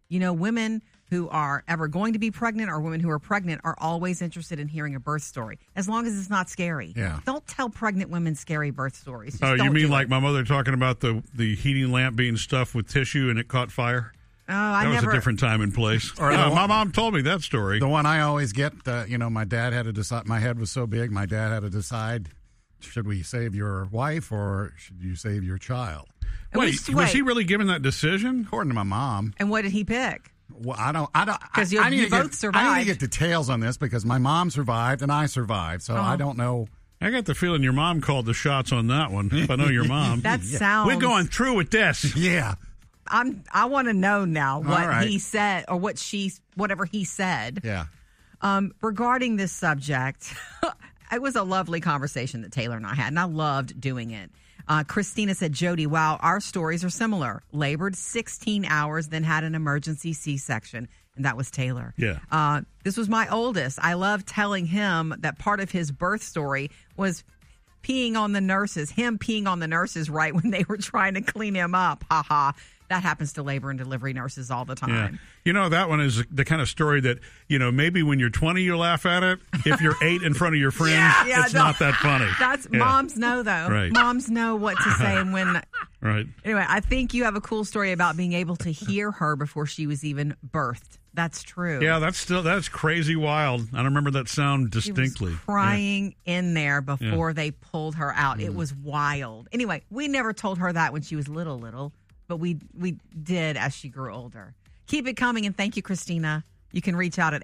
Women who are ever going to be pregnant or women who are pregnant are always interested in hearing a birth story, as long as it's not scary. Yeah. Don't tell pregnant women scary birth stories. Just Oh, you don't mean do like it. my mother talking about the heating lamp being stuffed with tissue and it caught fire? Oh, That was a different time and place. Or My mom told me that story. The one I always get, my dad had to decide. My head was so big, my dad had to decide, should we save your wife or should you save your child? Wait, was he really given that decision? According to my mom. And what did he pick? Well, I don't. Because you need to both get, survived. I need to get details on this because my mom survived and I survived, so I don't know. I got the feeling your mom called the shots on that one. If I know your mom. That sounds. We're going through with this. Yeah. I want to know now what right. he said or whatever he said. Yeah. Regarding this subject, it was a lovely conversation that Taylor and I had, and I loved doing it. Christina said, Jody, wow, our stories are similar. Labored 16 hours, then had an emergency C-section. And that was Taylor. Yeah. This was my oldest. I love telling him that part of his birth story was peeing on the nurses, him peeing on the nurses right when they were trying to clean him up. Ha ha. That happens to labor and delivery nurses all the time. Yeah. That one is the kind of story that, maybe when you're 20, you laugh at it. If you're 8 in front of your friends, it's not that funny. Moms know, though. Right. Moms know what to say and when. Right. Anyway, I think you have a cool story about being able to hear her before she was even birthed. That's true. Yeah, that's crazy wild. I remember that sound distinctly. She was crying in there before they pulled her out. It was wild. Anyway, we never told her that when she was little, but we did as she grew older. Keep it coming, and thank you, Christina. You can reach out at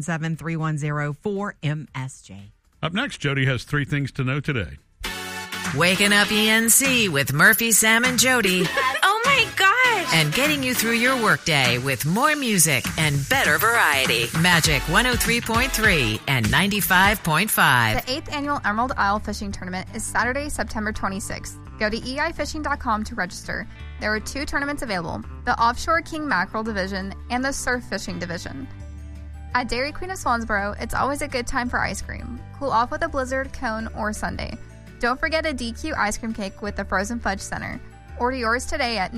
877-310-4MSJ. Up next, Jody has 3 things to know today. Waking up ENC with Murphy, Sam, and Jody. Oh my gosh! And getting you through your workday with more music and better variety. Magic 103.3 and 95.5. The 8th annual Emerald Isle Fishing Tournament is Saturday, September 26th. Go to eifishing.com to register. There are 2 tournaments available, the Offshore King Mackerel Division and the Surf Fishing Division. At Dairy Queen of Swansboro, it's always a good time for ice cream. Cool off with a blizzard, cone, or sundae. Don't forget a DQ ice cream cake with the Frozen Fudge Center. Order yours today at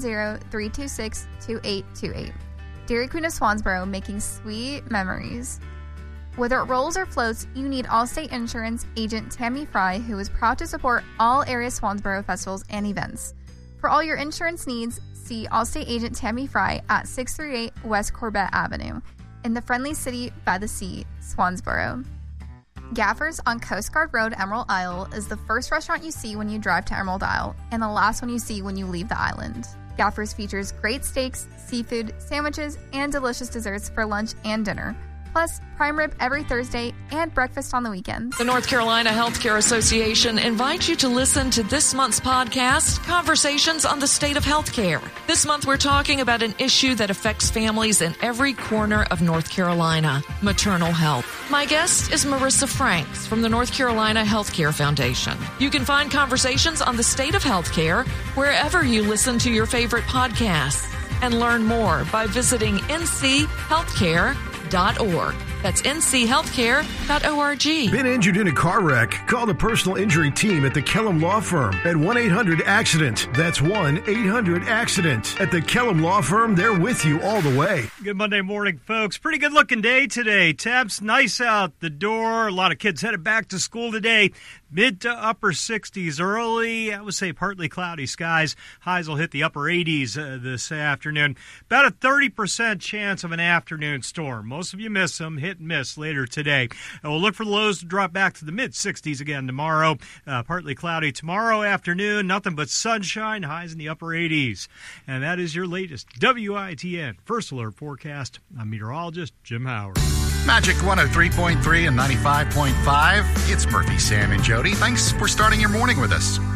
910-326-2828. Dairy Queen of Swansboro, making sweet memories. Whether it rolls or floats, you need Allstate Insurance agent Tammy Fry, who is proud to support all area Swansboro festivals and events. For all your insurance needs, see Allstate agent Tammy Fry at 638 West Corbett Avenue in the friendly city by the sea, Swansboro. Gaffers on Coast Guard Road, Emerald Isle is the first restaurant you see when you drive to Emerald Isle and the last one you see when you leave the island. Gaffers features great steaks, seafood, sandwiches, and delicious desserts for lunch and dinner. Plus, prime rib every Thursday and breakfast on the weekends. The North Carolina Healthcare Association invites you to listen to this month's podcast, Conversations on the State of Healthcare. This month, we're talking about an issue that affects families in every corner of North Carolina, maternal health. My guest is Marissa Franks from the North Carolina Healthcare Foundation. You can find Conversations on the State of Healthcare wherever you listen to your favorite podcasts and learn more by visiting nchealthcare.org. That's nchealthcare.org. Been injured in a car wreck? Call the personal injury team at the Kellum Law Firm at 1-800-ACCIDENT. That's 1-800-ACCIDENT. At the Kellum Law Firm, they're with you all the way. Good Monday morning, folks. Pretty good looking day today. Temps nice out the door. A lot of kids headed back to school today. Mid to upper 60s early. I would say partly cloudy skies. Highs will hit the upper 80s this afternoon. About a 30% chance of an afternoon storm. Most of you miss them. Hit and miss later today. And we'll look for the lows to drop back to the mid 60s again tomorrow. Partly cloudy tomorrow afternoon. Nothing but sunshine. Highs in the upper 80s. And that is your latest WITN First Alert forecast. I'm meteorologist Jim Howard. Magic 103.3 and 95.5. It's Murphy, Sam, and Jody. Thanks for starting your morning with us.